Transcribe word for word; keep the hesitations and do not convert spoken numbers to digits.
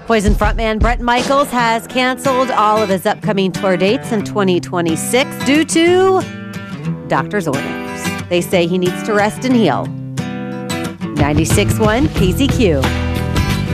Poison frontman Bret Michaels has canceled all of his upcoming tour dates in twenty twenty-six due to doctor's orders. They say he needs to rest and heal. ninety-six point one K Z Q.